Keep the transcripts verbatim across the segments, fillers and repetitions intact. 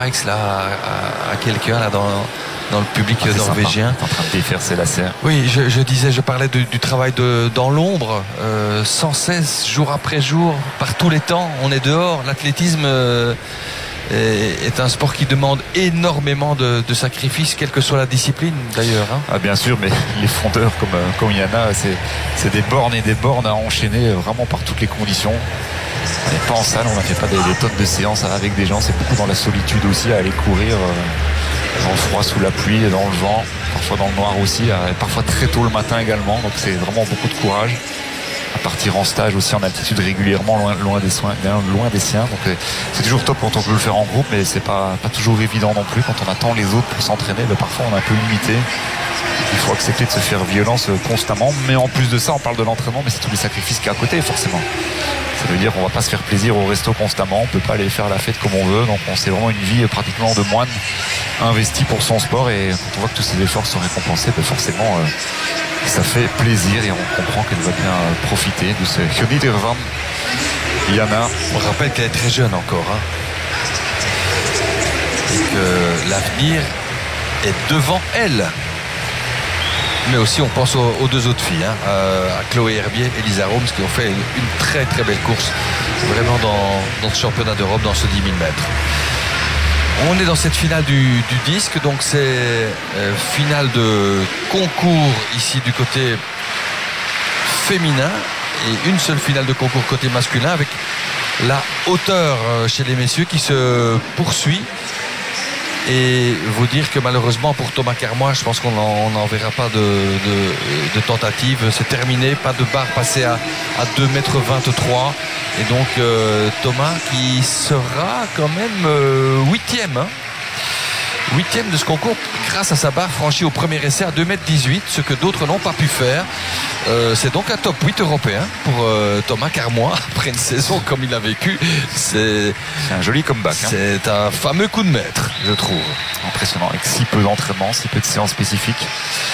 là, à, à quelqu'un là dans, dans le public ah, norvégien. En train de défaire ses lacets. Oui, je, je disais, je parlais de, du travail de, dans l'ombre, euh, sans cesse, jour après jour, par tous les temps, on est dehors. L'athlétisme euh, est, est un sport qui demande énormément de, de sacrifices, quelle que soit la discipline d'ailleurs. Hein. Ah, bien sûr, mais les fondeurs comme, comme Yana, c'est, c'est des bornes et des bornes à enchaîner vraiment par toutes les conditions. On n'est pas en salle, on n'a fait pas des, des tonnes de séances avec des gens, c'est beaucoup dans la solitude aussi, à aller courir euh, dans le froid, sous la pluie, dans le vent, parfois dans le noir aussi, euh, parfois très tôt le matin également, donc c'est vraiment beaucoup de courage. À partir en stage aussi en altitude régulièrement, loin, loin, des, soins, loin des siens, donc euh, c'est toujours top quand on peut le faire en groupe, mais c'est pas, pas toujours évident non plus, quand on attend les autres pour s'entraîner, ben parfois on est un peu limité. Il faut accepter de se faire violence constamment, mais en plus de ça, on parle de l'entraînement, mais c'est tous les sacrifices qu'il y a à côté forcément. Ça veut dire qu'on va pas se faire plaisir au resto constamment, on peut pas aller faire la fête comme on veut, donc on c'est vraiment une vie pratiquement de moine investie pour son sport, et quand on voit que tous ces efforts sont récompensés, ben forcément euh, ça fait plaisir et on comprend qu'elle va bien profiter de ce Hjonidirvan. Yana, on rappelle qu'elle est très jeune encore, hein, et que l'avenir est devant elle. Mais aussi on pense aux, aux deux autres filles, hein, à Chloé Herbier et Lisa Roms, qui ont fait une, une très très belle course vraiment dans, dans ce championnat d'Europe, dans ce dix mille mètres. On est dans cette finale du, du disque, donc c'est euh, finale de concours ici du côté féminin et une seule finale de concours côté masculin, avec la hauteur chez les messieurs qui se poursuit. Et vous dire que malheureusement pour Thomas Carmois, je pense qu'on n'en verra pas de, de, de tentative. C'est terminé, pas de barre passée à, à deux mètres vingt-trois. Et donc euh, Thomas qui sera quand même euh, huitième. Hein. Huitième de ce concours grâce à sa barre franchie au premier essai à deux mètres dix-huit, ce que d'autres n'ont pas pu faire. Euh, c'est donc un top huit européen pour euh, Thomas Carmois après une saison comme il a vécu. C'est, c'est un joli comeback. Hein. C'est un fameux coup de maître, je trouve. Impressionnant, avec si peu d'entraînement, si peu de séances spécifiques.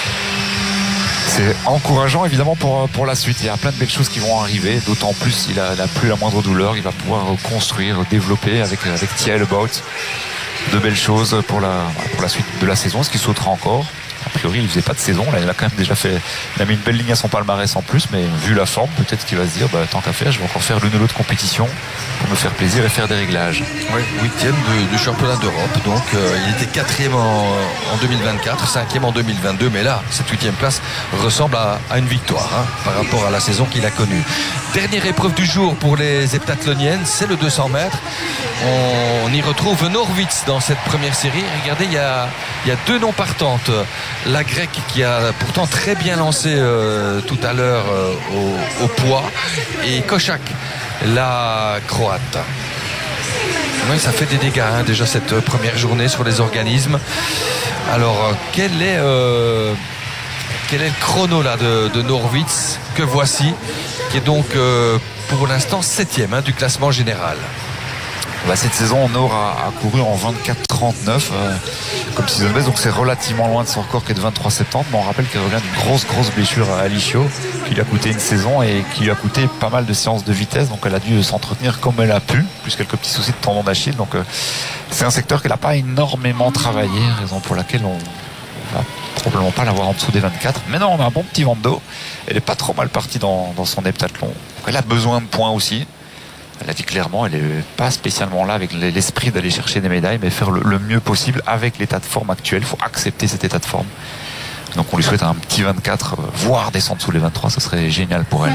C'est encourageant évidemment pour, pour la suite. Il y a plein de belles choses qui vont arriver, d'autant plus s'il n'a plus la moindre douleur. Il va pouvoir construire, développer avec, avec Tia Lebout de belles choses pour la, pour la suite de la saison. Est-ce qu'il sautera encore? A priori, il ne faisait pas de saison. Là, il a quand même déjà fait. Il a mis une belle ligne à son palmarès en plus, mais vu la forme, peut-être qu'il va se dire bah, tant qu'à faire, je vais encore faire l'une ou l'autre compétition pour me faire plaisir et faire des réglages. Oui, huitième du championnat d'Europe. Donc, euh, il était quatrième en, en deux mille vingt-quatre, cinquième en deux mille vingt-deux. Mais là, cette huitième place ressemble à, à une victoire hein, par rapport à la saison qu'il a connue. Dernière épreuve du jour pour les heptathloniennes, c'est le deux cents mètres. On, on y retrouve Norwitz dans cette première série. Regardez, il y a, il y a deux non partantes. La grecque qui a pourtant très bien lancé euh, tout à l'heure euh, au, au poids, et Kochak, la croate. Oui, ça fait des dégâts hein, déjà cette première journée sur les organismes. Alors quel est euh, quel est le chrono là de, de Norwitz que voici, qui est donc euh, pour l'instant septième hein, du classement général. Bah, cette saison, Nord a, a couru en vingt-quatre trente-neuf euh, comme season best, donc c'est relativement loin de son record qui est de vingt-trois soixante-dix, mais on rappelle qu'elle revient d'une grosse grosse blessure à Alicio qui lui a coûté une saison et qui lui a coûté pas mal de séances de vitesse, donc elle a dû s'entretenir comme elle a pu, plus quelques petits soucis de tendon d'Achille, donc euh, c'est un secteur qu'elle n'a pas énormément travaillé, raison pour laquelle on va probablement pas l'avoir en dessous des vingt-quatre, mais non, on a un bon petit vent d'eau, elle est pas trop mal partie dans, dans son heptathlon, donc elle a besoin de points aussi. Elle a dit clairement, elle n'est pas spécialement là avec l'esprit d'aller chercher des médailles, mais faire le, le mieux possible avec l'état de forme actuel. Il faut accepter cet état de forme. Donc on lui souhaite un petit vingt-quatre, voire descendre sous les vingt-trois, ce serait génial pour elle.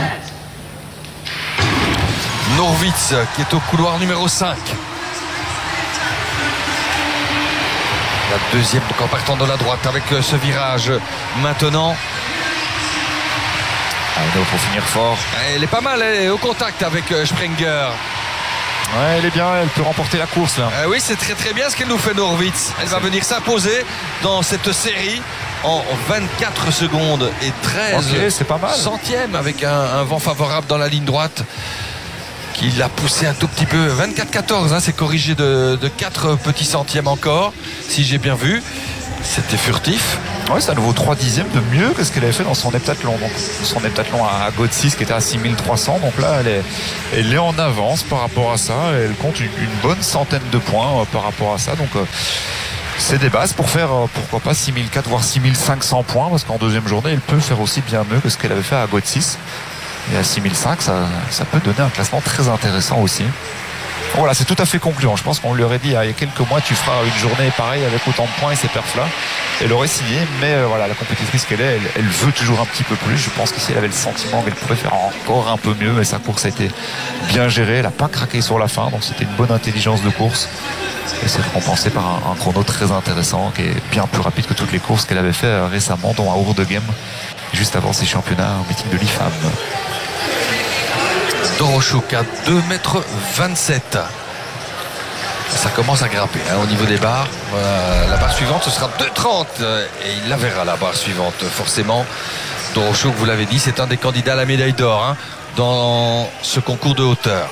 Norwitz qui est au couloir numéro cinq. La deuxième donc en partant de la droite avec ce virage maintenant. Il faut finir fort. Elle est pas mal, elle est au contact avec Sprenger. Ouais, elle est bien, elle peut remporter la course là. Euh, oui, c'est très très bien ce qu'elle nous fait Norwitz. Elle va venir s'imposer dans cette série en vingt-quatre secondes et treize okay, c'est pas mal. centièmes avec un, un vent favorable dans la ligne droite qui l'a poussé un tout petit peu. vingt-quatre quatorze, hein, c'est corrigé de, de quatre petits centièmes encore, si j'ai bien vu. C'était furtif. Ouais, c'est à nouveau trois dixièmes de mieux que ce qu'elle avait fait dans son heptathlon. Donc, son heptathlon à Götzis qui était à six mille trois cents. Donc là, elle est, elle est en avance par rapport à ça. Elle compte une, une bonne centaine de points euh, par rapport à ça. Donc, euh, c'est des bases pour faire, euh, pourquoi pas, six mille quatre voire six mille cinq cents points. Parce qu'en deuxième journée, elle peut faire aussi bien mieux que ce qu'elle avait fait à Götzis. Et à six mille cinq, ça, ça peut donner un classement très intéressant aussi. Voilà, c'est tout à fait concluant. Je pense qu'on lui aurait dit il y a quelques mois, tu feras une journée pareille avec autant de points et ces perfs-là. Elle aurait signé, mais euh, voilà, la compétitrice qu'elle est, elle, elle veut toujours un petit peu plus. Je pense qu'ici, elle avait le sentiment qu'elle pourrait faire encore un peu mieux, mais sa course a été bien gérée. Elle n'a pas craqué sur la fin, donc c'était une bonne intelligence de course. Et c'est récompensé par un, un chrono très intéressant, qui est bien plus rapide que toutes les courses qu'elle avait fait euh, récemment, dont à Hourdegem, juste avant ses championnats au meeting de l'I F A M. Doroschuk à deux mètres vingt-sept. Ça commence à grimper hein, au niveau des barres. Voilà, la barre suivante, ce sera deux trente. Et il la verra, la barre suivante, forcément. Doroschuk, vous l'avez dit, c'est un des candidats à la médaille d'or hein, dans ce concours de hauteur.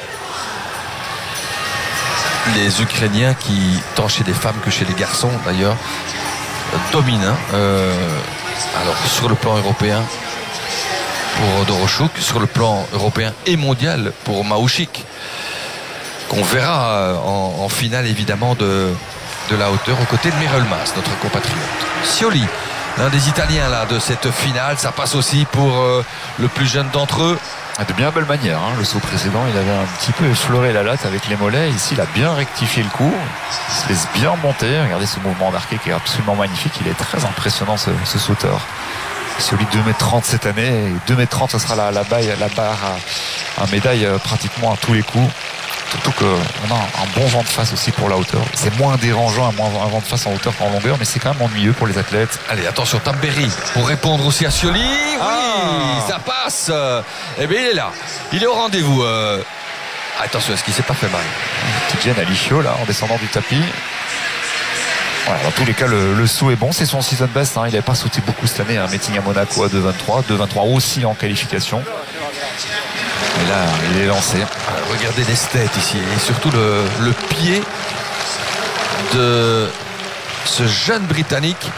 Les Ukrainiens qui, tant chez les femmes que chez les garçons d'ailleurs, dominent. Hein, euh, alors, sur le plan européen, pour Doroschuk, sur le plan européen et mondial pour Mahouchik, qu'on verra en, en finale évidemment de, de la hauteur aux côtés de Merelmas, notre compatriote. Scioli, l'un des Italiens là de cette finale, ça passe aussi pour euh, le plus jeune d'entre eux. De bien belle manière, hein. Le saut précédent, il avait un petit peu effleuré la latte avec les mollets. Ici, il a bien rectifié le coup. Il se laisse bien monter. Regardez ce mouvement d'arqué qui est absolument magnifique. Il est très impressionnant ce, ce sauteur. Celui de deux mètres trente cette année. Et deux mètres trente, ce sera la, la, baille, la barre à, à médaille pratiquement à tous les coups. Surtout qu'on a un bon vent de face aussi pour la hauteur. C'est moins dérangeant, un, moins, un vent de face en hauteur qu'en longueur, mais c'est quand même ennuyeux pour les athlètes. Allez, attention, Tamberi pour répondre aussi à Scioli. Oui, ah, ça passe. Eh bien, il est là. Il est au rendez-vous. Euh... Attention, est-ce qu'il s'est pas fait mal? Petite gêne à Lichio, là, en descendant du tapis. Voilà, dans tous les cas, le, le saut est bon. C'est son season best. Hein. Il n'avait pas sauté beaucoup cette année. Un meeting à Monaco à deux vingt-trois. deux vingt-trois aussi en qualification. Et là, il est lancé. Alors, regardez les stats ici. Et surtout le, le pied de ce jeune Britannique.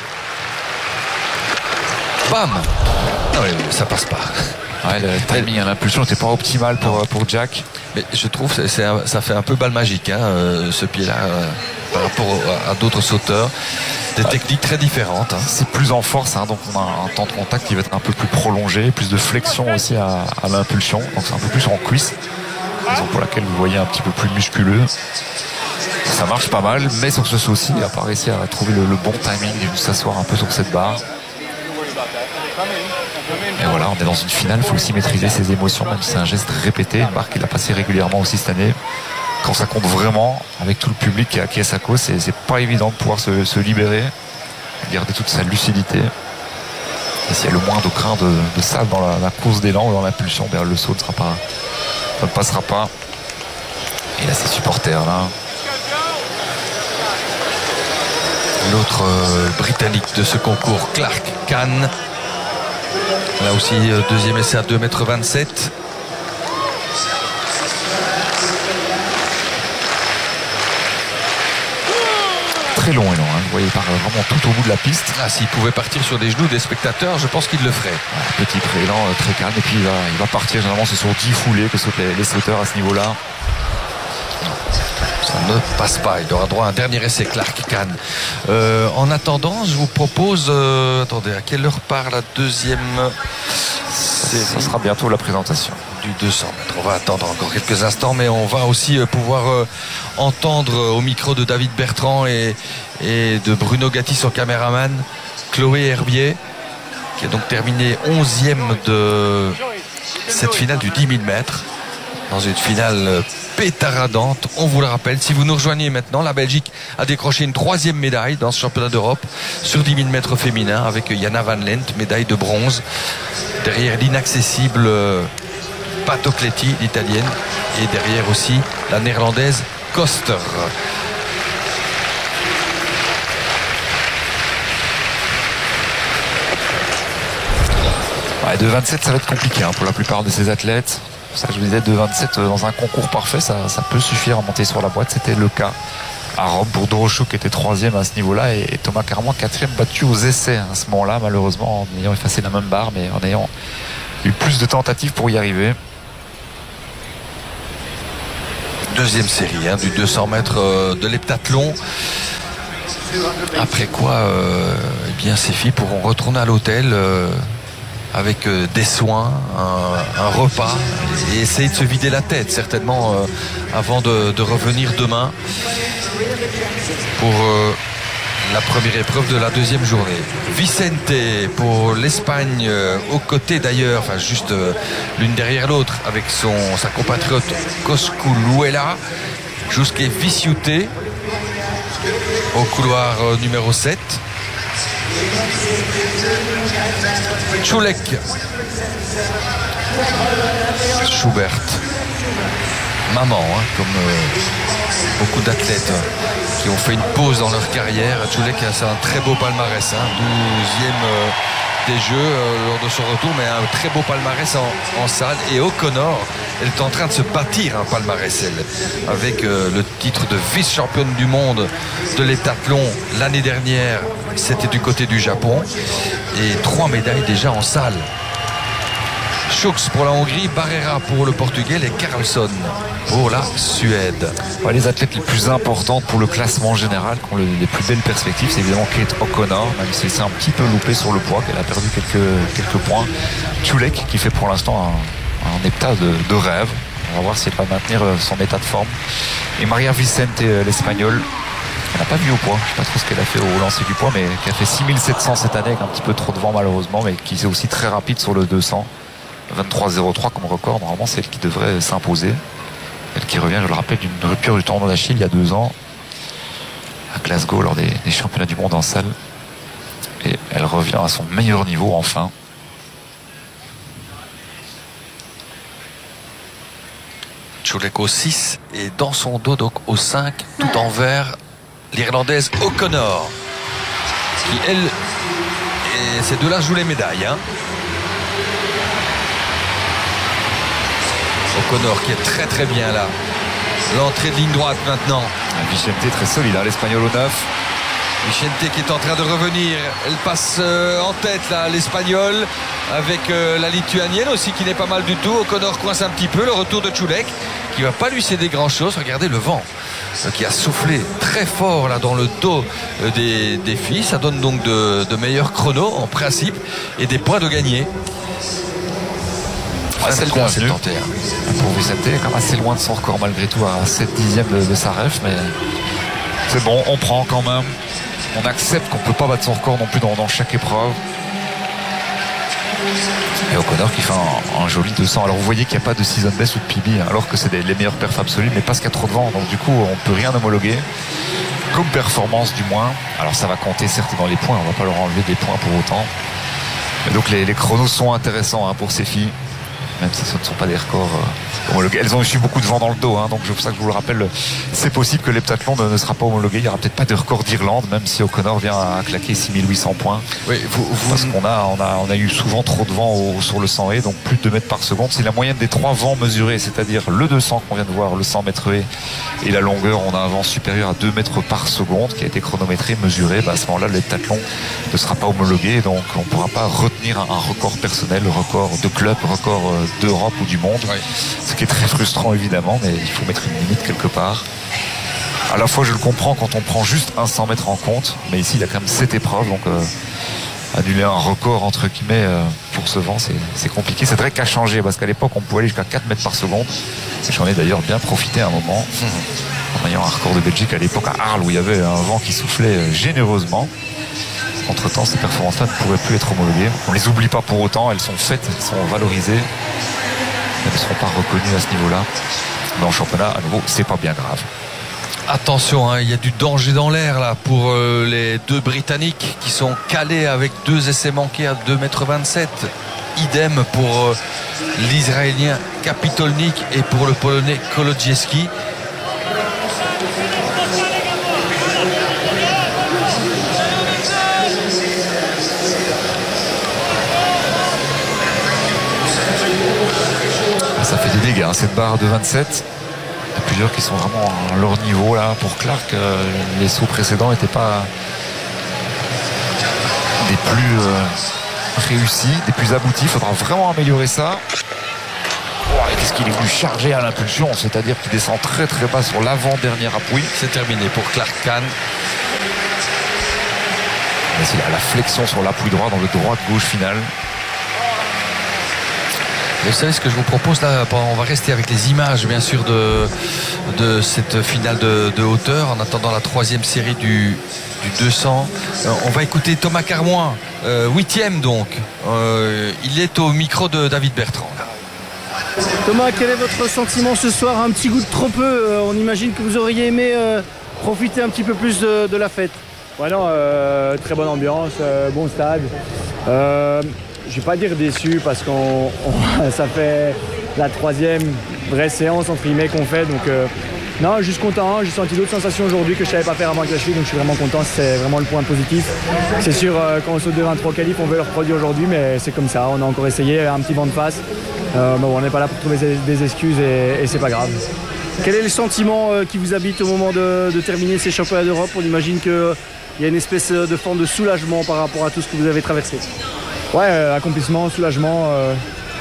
Bam! Ah oui, ça passe pas. Ouais, le timing, l'impulsion n'était pas optimale pour, pour Jack. Mais je trouve que c'est un, ça fait un peu balle magique, hein, euh, ce pied-là, euh, par rapport à, à d'autres sauteurs. Des ouais. techniques très différentes. Hein. C'est plus en force, hein, donc on a un temps de contact qui va être un peu plus prolongé, plus de flexion aussi à, à l'impulsion. Donc c'est un peu plus en cuisse, raison pour laquelle vous voyez un petit peu plus musculeux. Ça marche pas mal, mais sur ce saut-ci, il n'a pas réussi à trouver le, le bon timing de s'asseoir un peu sur cette barre. Et voilà, on est dans une finale, il faut aussi maîtriser ses émotions, même si c'est un geste répété, une barre qu'il a passé régulièrement aussi cette année. Quand ça compte vraiment, avec tout le public qui est acquis à sa cause, c'est, c'est pas évident de pouvoir se, se libérer, garder toute sa lucidité. Et s'il y a le moindre craint de, de ça dans la, la course d'élan ou dans l'impulsion, ben le saut ne sera pas, ne passera pas. Et là, ses supporters là. L'autre euh, Britannique de ce concours, Clark Kahn. Là aussi, euh, deuxième essai à deux mètres vingt-sept. Très long et long, hein. Vous voyez, il part vraiment tout au bout de la piste. Ah, s'il pouvait partir sur des genoux des spectateurs, je pense qu'il le ferait. Ouais, petit prélan, euh, très calme, et puis il va, il va partir. Généralement, ce sont dix foulées que sautent les, les sauteurs à ce niveau-là. Ça ne passe pas. Il aura droit à un dernier essai, Clark Kahn. Euh, en attendant, je vous propose... Euh, attendez, à quelle heure part la deuxième série? Ça sera bientôt la présentation. Du deux cents mètres. On va attendre encore quelques instants, mais on va aussi euh, pouvoir euh, entendre euh, au micro de David Bertrand et, et de Bruno Gatti, son caméraman, Chloé Herbier, qui a donc terminé onzième de cette finale du dix mille mètres. Dans une finale pétaradante, on vous le rappelle. Si vous nous rejoignez maintenant, la Belgique a décroché une troisième médaille dans ce championnat d'Europe sur dix mille mètres féminin avec Jana Van Lent, médaille de bronze. Derrière l'inaccessible Patocletti, l'italienne, et derrière aussi la néerlandaise Koster. Ouais, deux vingt-sept, ça va être compliqué hein, pour la plupart de ces athlètes. C'est ça que je vous disais, deux vingt-sept dans un concours parfait, ça, ça peut suffire à monter sur la boîte. C'était le cas à Rome pour Dorochuk qui était troisième à ce niveau-là et, et Thomas Carmois quatrième, battu aux essais à ce moment-là, malheureusement en ayant effacé la même barre mais en ayant eu plus de tentatives pour y arriver. Deuxième série hein, du deux cents mètres euh, de l'heptathlon. Après quoi, euh, eh bien, ces filles pourront retourner à l'hôtel euh, avec euh, des soins, un, un repas et essayer de se vider la tête certainement euh, avant de, de revenir demain pour euh, la première épreuve de la deuxième journée. Vicente pour l'Espagne, euh, aux côtés d'ailleurs, enfin juste euh, l'une derrière l'autre avec son, sa compatriote Cosculuela, jusqu'à Viciute au couloir euh, numéro sept. Čulek, Schubert, maman, hein, comme euh, beaucoup d'athlètes qui ont fait une pause dans leur carrière. Čulek, c'est un très beau palmarès, hein, douzième euh, des Jeux euh, lors de son retour, mais un très beau palmarès en, en salle. Et O'Connor, elle est en train de se bâtir un palmarès, elle, avec euh, le titre de vice-championne du monde de l'heptathlon l'année dernière. C'était du côté du Japon et trois médailles déjà en salle. Schultz pour la Hongrie, Barrera pour le Portugal et Carlsson pour la Suède. Ouais, les athlètes les plus importantes pour le classement général, qui ont le, les plus belles perspectives, c'est évidemment Kate O'Connor, même si c'est un petit peu loupé sur le poids, qu'elle a perdu quelques, quelques points. Čulek qui fait pour l'instant un, un heptat de, de rêve. On va voir si elle va maintenir son état de forme. Et Maria Vicente, l'Espagnole, elle n'a pas vu au poids, je ne sais pas trop ce qu'elle a fait au lancer du poids, mais qui a fait six mille sept cents cette année avec un petit peu trop de vent malheureusement, mais qui est aussi très rapide sur le deux cents. vingt-trois zéro trois comme record, normalement c'est elle qui devrait s'imposer. Elle qui revient, je le rappelle, d'une rupture du tendon d'Achille il y a deux ans à Glasgow lors des, des championnats du monde en salle. Et elle revient à son meilleur niveau enfin. Čulek au six et dans son dos donc au cinq, tout en vert, l'Irlandaise O'Connor qui elle, et ces deux-là jouent les médailles. Hein. O'Connor qui est très très bien là. L'entrée de ligne droite maintenant. Vicente très solide, hein, l'Espagnol au neuf. Vicente qui est en train de revenir. Elle passe euh, en tête là, l'Espagnol, avec euh, la Lituanienne aussi qui n'est pas mal du tout. O'Connor coince un petit peu. Le retour de Čulek qui va pas lui céder grand chose. Regardez le vent euh, qui a soufflé très fort là dans le dos euh, des, des filles. Ça donne donc de, de meilleurs chronos en principe et des points de gagner. Ah, c'est le bienvenu pour Vicente, quand même assez loin de son record malgré tout à sept dixièmes de, de sa ref, mais c'est bon, on prend quand même, on accepte qu'on ne peut pas battre son record non plus dans, dans chaque épreuve. Et O'Connor qui fait un, un joli deux cents. Alors vous voyez qu'il n'y a pas de season best ou de P B, hein, alors que c'est des, les meilleurs perfs absolus, mais parce qu'il y a trop de vent, donc du coup on ne peut rien homologuer comme performance du moins. Alors ça va compter certes dans les points, on ne va pas leur enlever des points pour autant, mais donc les, les chronos sont intéressants hein, pour ces filles, même si ce ne sont pas des records euh, homologués. Elles ont eu beaucoup de vent dans le dos, hein, donc c'est pour ça que je vous le rappelle, c'est possible que l'heptathlon ne, ne sera pas homologué. Il n'y aura peut-être pas de record d'Irlande, même si O'Connor vient à claquer six mille huit cents points. Oui, vous, vous... Parce qu'on a, on a, on a eu souvent trop de vent au, sur le cent haies, donc plus de deux mètres par seconde. C'est la moyenne des trois vents mesurés, c'est-à-dire le deux cents qu'on vient de voir, le cent mètres haies et la longueur. On a un vent supérieur à deux mètres par seconde qui a été chronométré, mesuré. Bah, à ce moment-là, l'heptathlon ne sera pas homologué, donc on ne pourra pas retenir un, un record personnel, le record de club, record d'Europe ou du monde. Oui. Ce qui est très frustrant évidemment, mais il faut mettre une limite quelque part. À la fois je le comprends quand on prend juste un cent mètres en compte, mais ici il y a quand même sept épreuves, donc euh, annuler un record entre guillemets euh, pour ce vent c'est compliqué. C'est vrai qu'à changer, parce qu'à l'époque on pouvait aller jusqu'à quatre mètres par seconde, et j'en ai d'ailleurs bien profité à un moment mmh. en ayant un record de Belgique à l'époque à Arles où il y avait un vent qui soufflait généreusement. Entre temps ces performances là ne pourraient plus être homologuées. On les oublie pas pour autant, elles sont faites, elles sont valorisées, elles ne seront pas reconnues à ce niveau là. Mais en championnat à nouveau c'est pas bien grave. Attention, hein, il y a du danger dans l'air là pour euh, les deux Britanniques qui sont calés avec deux essais manqués à deux mètres vingt-sept. Idem pour euh, l'Israélien Kapitolnik et pour le Polonais Kolodziejski. Ça fait des dégâts, hein, cette barre de vingt-sept. Depuis plusieurs qui sont vraiment à leur niveau là. Pour Clark, euh, les sauts précédents n'étaient pas des plus euh, réussis, des plus aboutis. Il faudra vraiment améliorer ça. Oh, qu'est-ce qu'il est venu charger à l'impulsion, c'est-à-dire qu'il descend très très bas sur l'avant-dernier appui. C'est terminé pour Clark Kahn. C'est la, la flexion sur l'appui droit dans le droite-gauche final. Vous savez ce que je vous propose là, on va rester avec les images bien sûr de, de cette finale de, de hauteur en attendant la troisième série du, du deux cents. Euh, on va écouter Thomas Carmoin, euh, huitième donc. Euh, il est au micro de David Bertrand. Thomas, quel est votre sentiment ce soir? Un petit goût de trop peu, euh, on imagine que vous auriez aimé euh, profiter un petit peu plus de, de la fête. Ouais non, euh, très bonne ambiance, euh, bon stade. Euh, je vais pas dire déçu parce que ça fait la troisième vraie séance entre guillemets qu'on fait. Donc euh, non, juste content. J'ai senti d'autres sensations aujourd'hui que je savais pas faire avant avec la cheville, donc je suis vraiment content. C'est vraiment le point positif. C'est sûr, euh, quand on saute de vingt-trois qualifs, on veut le reproduire aujourd'hui, mais c'est comme ça. On a encore essayé, un petit vent de face. Euh, bon, on n'est pas là pour trouver des excuses et, et c'est pas grave. Quel est le sentiment euh, qui vous habite au moment de, de terminer ces championnats d'Europe? On imagine que il y a une espèce de forme de soulagement par rapport à tout ce que vous avez traversé. Ouais, euh, accomplissement, soulagement, euh,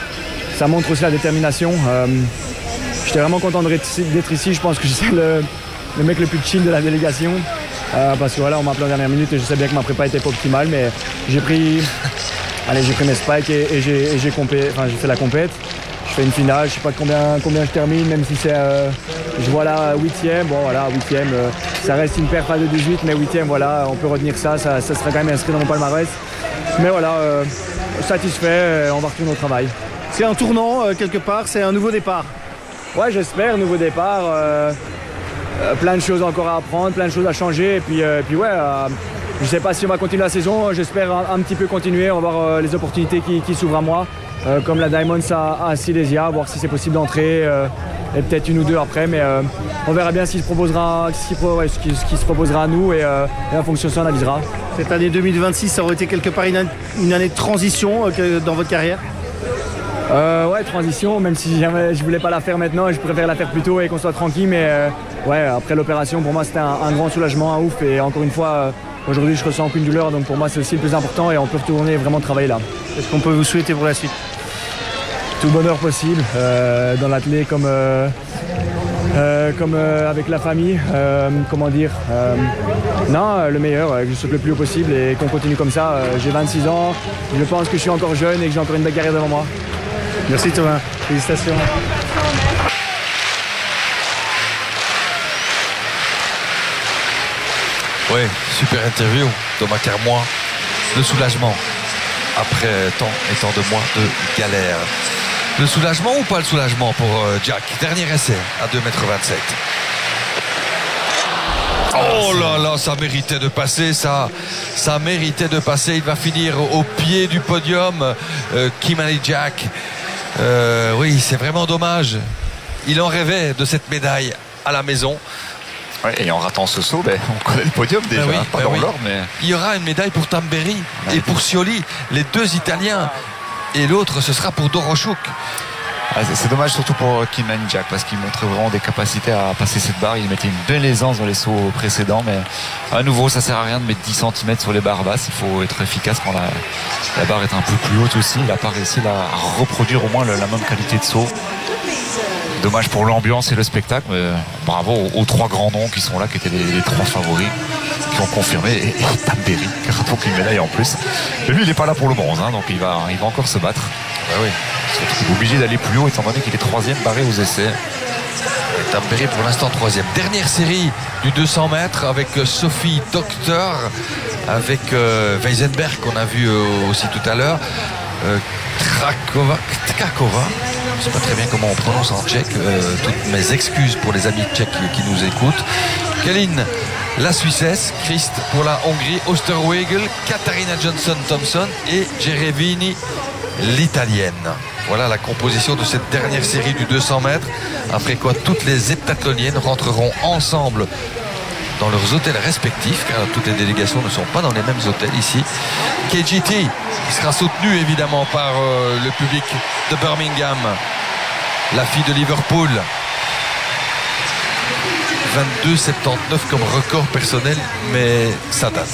ça montre aussi la détermination. Euh, J'étais vraiment content d'être ici, je pense que c'est le, le mec le plus chill de la délégation. Euh, parce que voilà, on m'a appelé en dernière minute et je sais bien que ma prépa était pas optimale, mais j'ai pris, allez, j'ai pris mes spikes et, et j'ai enfin, fait la compète. Je fais une finale, je sais pas combien, combien je termine, même si c'est, euh, je vois là huitième, bon voilà, huitième, euh, ça reste une perf à deux dix-huit, mais huitième, voilà, on peut retenir ça, ça, ça sera quand même inscrit dans mon palmarès. Mais voilà, euh, satisfait, on va retourner au travail. C'est un tournant euh, quelque part, c'est un nouveau départ. Ouais, j'espère, nouveau départ, euh, euh, plein de choses encore à apprendre, plein de choses à changer, et puis, euh, puis ouais, euh, je sais pas si on va continuer la saison, j'espère un, un petit peu continuer, on va voir euh, les opportunités qui, qui s'ouvrent à moi. Euh, comme la Diamonds à, à Silesia, voir si c'est possible d'entrer euh, et peut-être une ou deux après, mais euh, on verra bien ce qui se proposera, ce qui, ouais, ce qui, ce qui se proposera à nous et, euh, et en fonction de ça on avisera. Cette année deux mille vingt-six, ça aurait été quelque part une, une année de transition euh, dans votre carrière? euh, Ouais, transition, même si jamais je voulais pas la faire maintenant, je préfère la faire plus tôt et qu'on soit tranquille, mais euh, ouais, après l'opération pour moi c'était un, un grand soulagement, un ouf, et encore une fois euh, aujourd'hui je ressens aucune douleur, donc pour moi c'est aussi le plus important et on peut retourner vraiment travailler là. Qu'est-ce qu'on peut vous souhaiter pour la suite? Tout le bonheur possible euh, dans l'athlé comme, euh, euh, comme euh, avec la famille, euh, comment dire, euh, non, le meilleur, euh, que je saute le plus haut possible et qu'on continue comme ça. Euh, j'ai vingt-six ans, je pense que je suis encore jeune et que j'ai encore une belle carrière devant moi. Merci Thomas, félicitations. Oui, super interview, Thomas Carmoin, le soulagement après tant et tant de mois de galère. Le soulagement ou pas le soulagement pour Jack? Dernier essai à deux mètres vingt-sept. Oh là là, ça méritait de passer, ça, ça méritait de passer. Il va finir au pied du podium, euh, Kimani Jack. Euh, oui, c'est vraiment dommage. Il en rêvait de cette médaille à la maison. Ouais, et en ratant ce saut, ben, on connaît le podium déjà, ben oui, pas ben dans oui. l'ordre, mais... Il y aura une médaille pour Tamberi ben et pour Scioli, les deux Italiens. Et l'autre, ce sera pour Doroschuk. Ah, c'est dommage surtout pour Kimani Jack parce qu'il montrait vraiment des capacités à passer cette barre. Il mettait une belle aisance dans les sauts précédents, mais à nouveau ça sert à rien de mettre dix centimètres sur les barres basses. Il faut être efficace quand la, la barre est un peu plus haute aussi. Il n'a pas réussi à reproduire au moins le, la même qualité de saut. Dommage pour l'ambiance et le spectacle, mais bravo aux, aux trois grands noms qui sont là, qui étaient les, les trois favoris, qui ont confirmé, et, et Tamberi qui rattrape une médaille en plus. Et lui il n'est pas là pour le bronze, hein, donc il va, il va encore se battre. Ah oui. Il est obligé d'aller plus haut étant donné qu'il est troisième barré aux essais. Tamberi pour l'instant troisième. Dernière série du deux cents mètres avec Sophie Doctor, avec euh, Weisenberg qu'on a vu euh, aussi tout à l'heure. Euh, Krakova, Tkakova, je ne sais pas très bien comment on prononce en tchèque, euh, toutes mes excuses pour les amis tchèques qui nous écoutent. Kéline, la Suissesse, Christ pour la Hongrie, Osterwegel, Katharina Johnson-Thompson et Gerevini, l'Italienne. Voilà la composition de cette dernière série du deux cents mètres, après quoi toutes les heptathloniennes rentreront ensemble dans leurs hôtels respectifs, car toutes les délégations ne sont pas dans les mêmes hôtels ici. K G T qui sera soutenu évidemment par euh, le public de Birmingham, la fille de Liverpool. vingt-deux soixante-dix-neuf comme record personnel, mais ça date.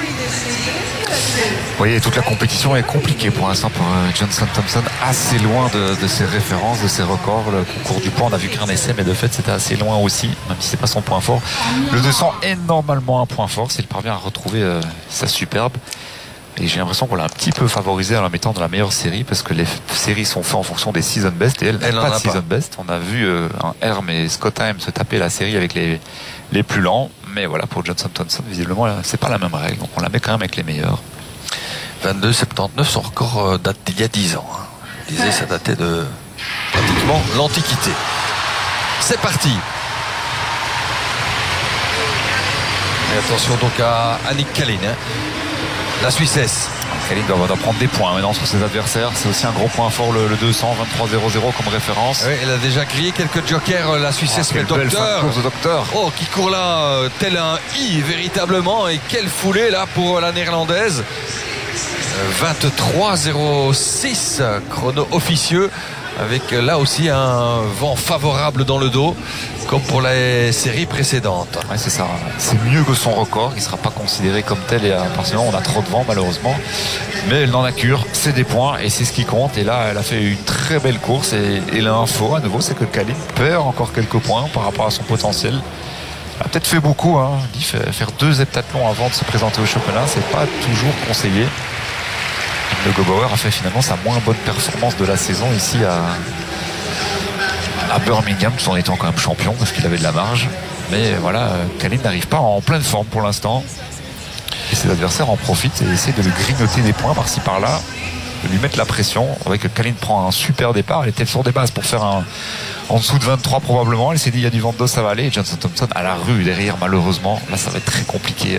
Vous voyez, toute la compétition est compliquée pour l'instant pour Johnson Thompson, assez loin de, de ses références, de ses records. Le concours du poids, on a vu qu'un essai, mais de fait c'était assez loin aussi, même si c'est pas son point fort. Le deux cents est normalement un point fort s'il parvient à retrouver euh, sa superbe. Et j'ai l'impression qu'on l'a un petit peu favorisé en la mettant dans la meilleure série, parce que les séries sont faites en fonction des season best, et elle n'a pas de season best. On a vu euh, un Herm et Scott Haim se taper la série avec les, les plus lents, mais voilà, pour Johnson Thompson, visiblement c'est pas la même règle, donc on la met quand même avec les meilleurs. vingt-deux soixante-dix-neuf, son record date d'il y a dix ans. Hein. Je disais, ça datait de pratiquement l'Antiquité. C'est parti. Et attention donc à Annick Kalin, hein. La Suissesse. Kalin doit, doit prendre des points maintenant sur ses adversaires. C'est aussi un gros point fort, le, le deux cents, vingt-trois zéro zéro comme référence. Oui, elle a déjà grillé quelques jokers, la Suissesse. Oh, quelle belle fin de course de Docteur. Oh, qui court là, euh, tel un I, véritablement. Et quelle foulée là pour la Néerlandaise. vingt-trois zéro six, chrono officieux, avec là aussi un vent favorable dans le dos, comme pour les séries précédentes. Ouais, c'est ça, c'est mieux que son record, il ne sera pas considéré comme tel, et parce que on a trop de vent malheureusement, mais elle n'en a cure, c'est des points et c'est ce qui compte. Et là elle a fait une très belle course, et, et l'info à nouveau c'est que Kalin perd encore quelques points par rapport à son potentiel. Elle a peut-être fait beaucoup, hein. Il dit faire deux heptathlons avant de se présenter au championnat, c'est pas toujours conseillé. Le Gobauer a fait finalement sa moins bonne performance de la saison ici à, à Birmingham, tout en étant quand même champion parce qu'il avait de la marge. Mais voilà, Kalin n'arrive pas en pleine forme pour l'instant. Et ses adversaires en profitent et essaient de lui grignoter des points par-ci par-là, de lui mettre la pression. On voit que Kalin prend un super départ. Elle était sur des bases pour faire un en dessous de vingt-trois probablement. Elle s'est dit il y a du vent de dos, ça va aller. Et Johnson Thompson à la rue derrière, malheureusement. Là, ça va être très compliqué.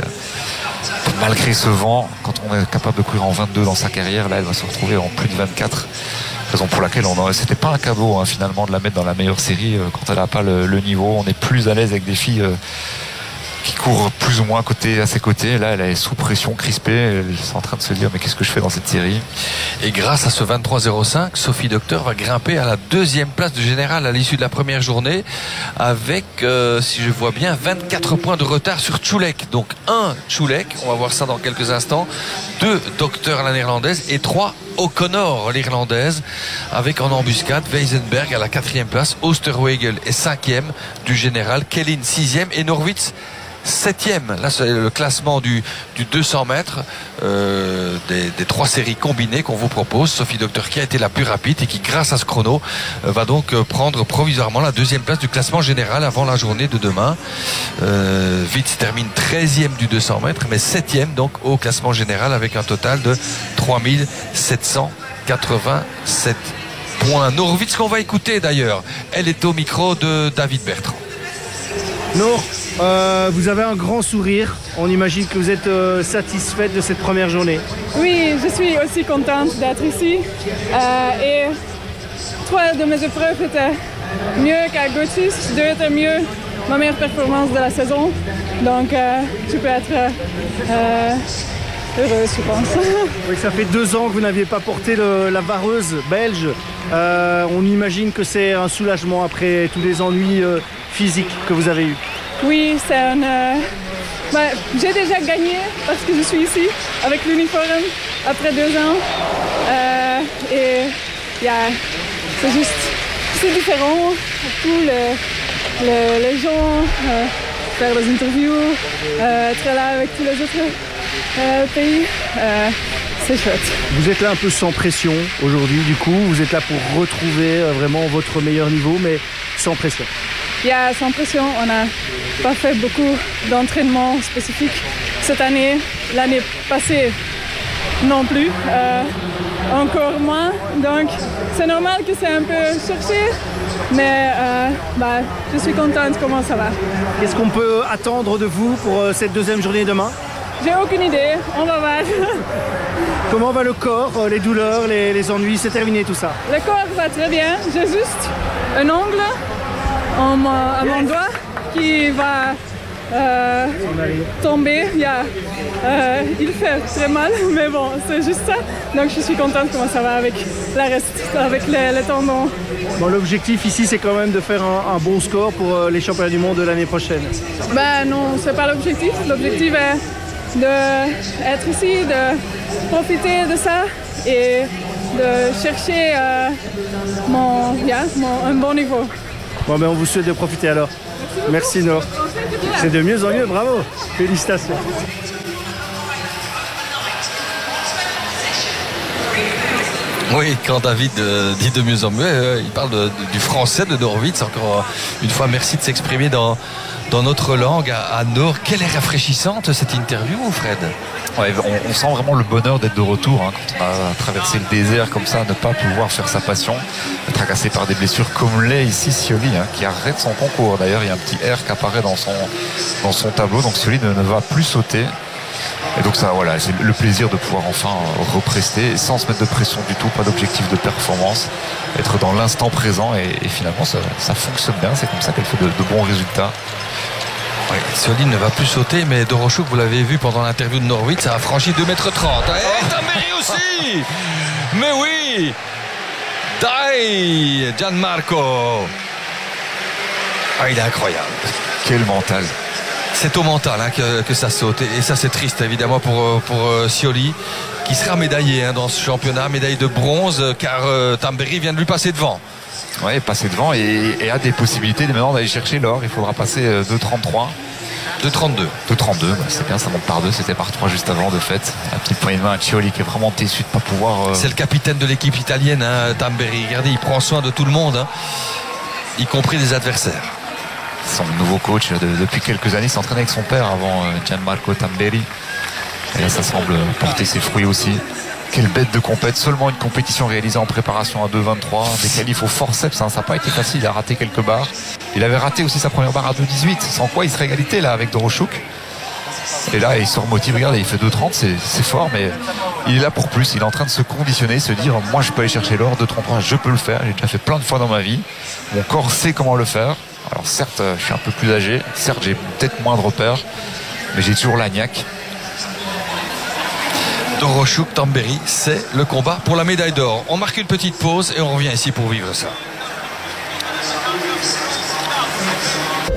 Malgré ce vent, quand on est capable de courir en vingt-deux dans sa carrière, là elle va se retrouver en plus de vingt-quatre, raison pour laquelle on aurait, c'était pas un cadeau hein, finalement de la mettre dans la meilleure série euh, quand elle n'a pas le, le niveau. On est plus à l'aise avec des filles euh, qui courent plus ou moins à, côté, à ses côtés. Là elle est sous pression, crispée, elle est en train de se dire mais qu'est-ce que je fais dans cette série. Et grâce à ce vingt-trois zéro cinq, Sophie Docteur va grimper à la deuxième place du général à l'issue de la première journée, avec, euh, si je vois bien, vingt-quatre points de retard sur Čulek. Donc un Čulek, on va voir ça dans quelques instants, deux Docteur la néerlandaise et trois O'Connor l'irlandaise, avec en embuscade Weisenberg à la quatrième place, Oosterwegel est cinquième du général, Kalin sixième et Norwitz septième. Là c'est le classement du, du deux cents mètres euh, des, des trois séries combinées qu'on vous propose. Sophie Docteur qui a été la plus rapide et qui grâce à ce chrono euh, va donc euh, prendre provisoirement la deuxième place du classement général avant la journée de demain. euh, Witz termine treizième du deux cents mètres mais septième donc au classement général avec un total de trois mille sept cent quatre-vingt-sept points. Norwitz qu'on va écouter d'ailleurs, elle est au micro de David Bertrand. Nour, euh, vous avez un grand sourire. On imagine que vous êtes euh, satisfaite de cette première journée. Oui, je suis aussi contente d'être ici. Euh, et trois de mes épreuves étaient mieux qu'à Gotis. Deux étaient mieux, ma meilleure performance de la saison. Donc, euh, je peux être euh, heureuse, je pense. Oui, ça fait deux ans que vous n'aviez pas porté le, la vareuse belge. Euh, on imagine que c'est un soulagement après tous les ennuis euh, physiques que vous avez eus. Oui, c'est un... Euh, bah, j'ai déjà gagné parce que je suis ici avec l'uniforme après deux ans. Euh, et yeah, c'est juste... C'est différent. Tous les, les, les gens, euh, faire des interviews, euh, être là avec tous les autres euh, pays. Euh, C'est chouette. Vous êtes là un peu sans pression aujourd'hui, du coup, vous êtes là pour retrouver vraiment votre meilleur niveau, mais sans pression. Il y a sans pression, on n'a pas fait beaucoup d'entraînement spécifique cette année, l'année passée non plus, euh, encore moins, donc c'est normal que c'est un peu cherché, mais euh, bah, je suis contente comment ça va. Qu'est-ce qu'on peut attendre de vous pour euh, cette deuxième journée demain? J'ai aucune idée, on va voir. Comment va le corps, les douleurs, les, les ennuis? C'est terminé tout ça? Le corps va très bien, j'ai juste un ongle en, à mon doigt qui va euh, tomber. Yeah. Euh, il fait très mal, mais bon, c'est juste ça. Donc je suis contente comment ça va avec le reste, avec les, les tendons. Bon, l'objectif ici, c'est quand même de faire un, un bon score pour euh, les championnats du monde de l'année prochaine. Ben non, c'est pas l'objectif. L'objectif est d'être ici, de profiter de ça et de chercher euh, mon, yeah, mon, un bon niveau. Bon, ben on vous souhaite de profiter alors. Merci, Nour. C'est de mieux en mieux, bravo. Félicitations. Oui, quand David euh, dit de mieux en mieux, euh, il parle de, de, du français de Norwitz. Encore euh, une fois, merci de s'exprimer dans, dans notre langue à, à Nord. Quelle est rafraîchissante cette interview, Fred. Ouais, on, on sent vraiment le bonheur d'être de retour hein, quand on a traversé le désert comme ça, ne pas pouvoir faire sa passion, tracassé par des blessures comme l'est ici Scioli hein, qui arrête son concours. D'ailleurs, il y a un petit R qui apparaît dans son, dans son tableau, donc Scioli ne, ne va plus sauter. Et donc ça, voilà, c'est le plaisir de pouvoir enfin represter sans se mettre de pression du tout, pas d'objectif de performance, être dans l'instant présent et, et finalement ça, ça fonctionne bien, c'est comme ça qu'elle fait de, de bons résultats. Oui, Scioli ne va plus sauter, mais Doroschuk, vous l'avez vu pendant l'interview de Norwitz, ça a franchi deux mètres trente. Et Tamberi aussi. Mais oui, Dai, Gianmarco. Ah, il est incroyable. Quel mental. C'est au mental hein, que, que ça saute et ça c'est triste évidemment pour, pour uh, Scioli qui sera médaillé hein, dans ce championnat, médaille de bronze car uh, Tamberi vient de lui passer devant. Oui, passer devant et, et a des possibilités maintenant d'aller chercher l'or. Il faudra passer euh, deux trente-trois. deux trente-deux. deux trente-deux, bah, c'est bien, ça monte par deux, c'était par trois juste avant de fait. Un petit point de main à Scioli qui est vraiment déçu de ne pas pouvoir. Euh... C'est le capitaine de l'équipe italienne, hein, Tamberi. Regardez, il prend soin de tout le monde, hein, y compris des adversaires. Son nouveau coach de, depuis quelques années s'entraînait avec son père avant euh, Gianmarco Tamberi. Et là ça semble porter ses fruits aussi. Quelle bête de compète, seulement une compétition réalisée en préparation à deux vingt-trois, des qualifs au forceps, hein, ça n'a pas été facile, il a raté quelques barres. Il avait raté aussi sa première barre à deux dix-huit, sans quoi il serait égalité là avec Doroschuk. Et là il se remotive, regarde, il fait deux trente, c'est, c'est fort, mais il est là pour plus, il est en train de se conditionner, se dire moi je peux aller chercher l'or, deux trente-trois je peux le faire, j'ai déjà fait plein de fois dans ma vie, mon corps sait comment le faire. Alors certes je suis un peu plus âgé, certes j'ai peut-être moins de repères, mais j'ai toujours la niaque. Doroschuk, Tamberi, c'est le combat pour la médaille d'or. On marque une petite pause et on revient ici pour vivre ça.